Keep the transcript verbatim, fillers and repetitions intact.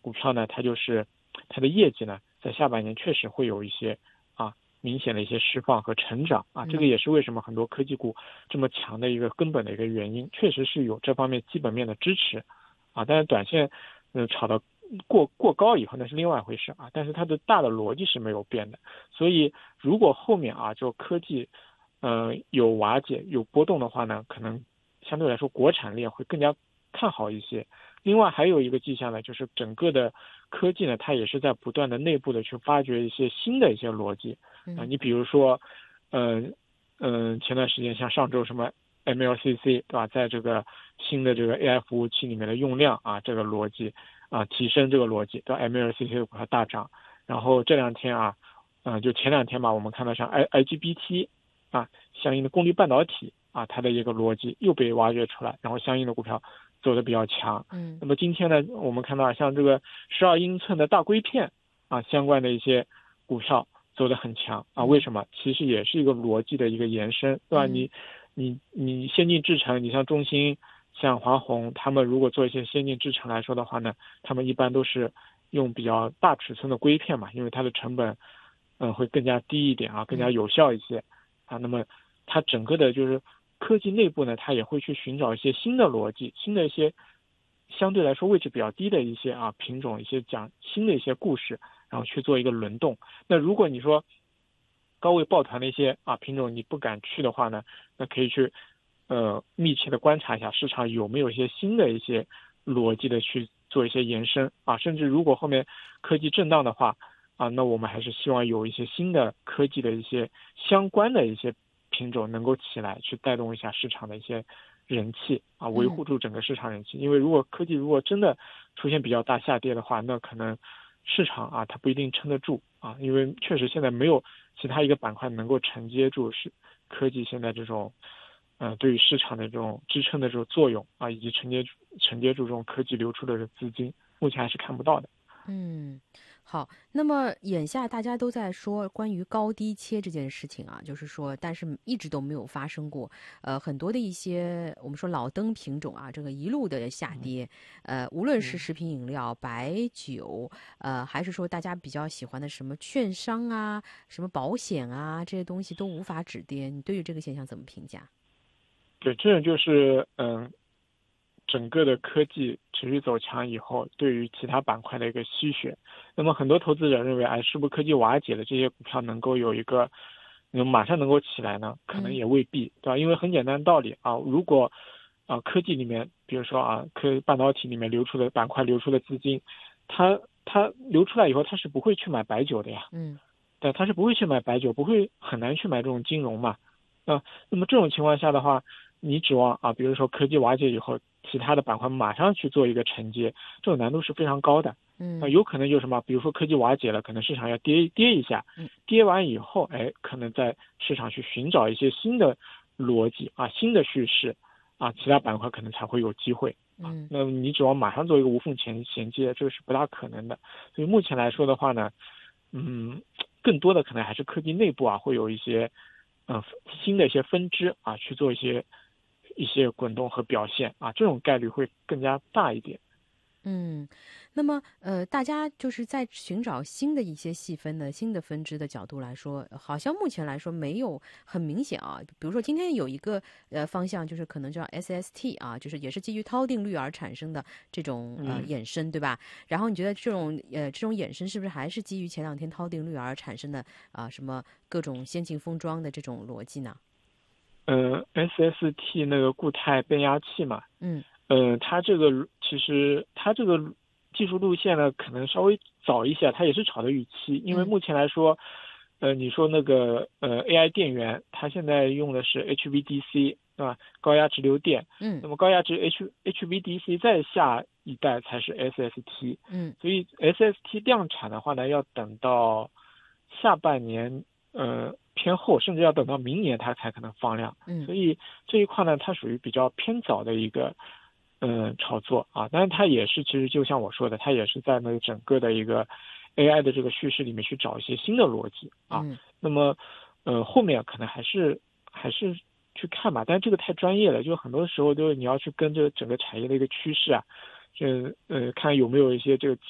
股票呢，它就是它的业绩呢，在下半年确实会有一些啊明显的一些释放和成长啊，这个也是为什么很多科技股这么强的一个根本的一个原因，确实是有这方面基本面的支持啊。但是短线呃炒到过过高以后那是另外一回事啊，但是它的大的逻辑是没有变的。所以如果后面啊就科技呃有瓦解有波动的话呢，可能相对来说国产链会更加看好一些。另外还有一个迹象呢，就是整个的科技呢，它也是在不断的内部的去发掘一些新的一些逻辑啊、呃。你比如说，嗯、呃、嗯、呃，前段时间像上周什么 M L C C 对吧，在这个新的这个 A I 服务器里面的用量啊，这个逻辑啊提升这个逻辑，对吧 M L C C 的股票大涨。然后这两天啊，嗯、呃，就前两天吧，我们看到像 I I G B T 啊，相应的功率半导体啊，它的一个逻辑又被挖掘出来，然后相应的股票走的比较强。 嗯， 那么今天呢，我们看到像这个十二英寸的大硅片啊，相关的一些股票走得很强啊。为什么？其实也是一个逻辑的一个延伸，对吧？你你你先进制程，你像中芯、像华虹，他们如果做一些先进制程来说的话呢，他们一般都是用比较大尺寸的硅片嘛，因为它的成本嗯、呃、会更加低一点啊，更加有效一些啊。那么它整个的就是科技内部呢，它也会去寻找一些新的逻辑，新的一些相对来说位置比较低的一些啊品种，一些讲新的一些故事，然后去做一个轮动。那如果你说高位抱团的一些啊品种你不敢去的话呢，那可以去呃密切的观察一下市场有没有一些新的一些逻辑的去做一些延伸啊，甚至如果后面科技震荡的话啊，那我们还是希望有一些新的科技的一些相关的一些品种能够起来，去带动一下市场的一些人气啊，维护住整个市场人气。因为如果科技如果真的出现比较大下跌的话，那可能市场啊它不一定撑得住啊，因为确实现在没有其他一个板块能够承接住是科技现在这种呃对于市场的这种支撑的这种作用啊，以及承接承接住这种科技流出的资金，目前还是看不到的。 嗯，好，那么眼下大家都在说关于高低切这件事情啊，就是说，但是一直都没有发生过。呃，很多的一些我们说老灯品种啊，这个一路的下跌，呃，无论是食品饮料、白酒，呃，还是说大家比较喜欢的什么券商啊、什么保险啊这些东西都无法止跌。你对于这个现象怎么评价？ 对，这种就是嗯。整个的科技持续走强以后，对于其他板块的一个吸血，那么很多投资者认为，哎，是不是科技瓦解的这些股票能够有一个，能马上能够起来呢？可能也未必，对吧？因为很简单的道理啊，如果啊科技里面，比如说啊科半导体里面流出的板块流出的资金，它它流出来以后，它是不会去买白酒的呀， 嗯， 对，它是不会去买白酒，不会很难去买这种金融嘛，啊，那么这种情况下的话，你指望啊，比如说科技瓦解以后，其他的板块马上去做一个承接，这种难度是非常高的。 嗯， 啊，有可能就是什么，比如说科技瓦解了，可能市场要跌跌一下，跌完以后，哎，可能在市场去寻找一些新的逻辑啊，新的叙事啊，其他板块可能才会有机会啊。那么你指望马上做一个无缝衔衔接，这个是不大可能的。所以目前来说的话呢，嗯，更多的可能还是科技内部啊，会有一些嗯新的一些分支啊，去做一些一些滚动和表现啊，这种概率会更加大一点。 嗯，那么呃，大家就是在寻找新的一些细分的新的分支的角度来说，好像目前来说没有很明显啊。比如说今天有一个呃方向，就是可能叫 S S T 啊，就是也是基于涛定律而产生的这种呃衍生，对吧？然后你觉得这种呃这种衍生是不是还是基于前两天涛定律而产生的啊、什么各种先进封装的这种逻辑呢？ 呃，S S T 那个固态变压器嘛， 嗯， 呃，它这个其实它这个技术路线呢，可能稍微早一些，它也是炒的预期，因为目前来说，呃，你说那个呃 A I 电源，它现在用的是 H V D C 对吧？高压直流电， 嗯， 那么高压直 H HVDC 再下一代才是 S S T， 嗯， 所以 S S T 量产的话呢，要等到下半年，呃。偏后，甚至要等到明年它才可能放量， 嗯， 所以这一块呢，它属于比较偏早的一个，嗯，炒作啊。但是它也是，其实就像我说的，它也是在那整个的一个 A I 的这个叙事里面去找一些新的逻辑啊。 嗯， 那么，呃，后面可能还是还是去看吧，但是这个太专业了，就很多时候都是你要去跟着整个产业的一个趋势啊，这呃看有没有一些这个。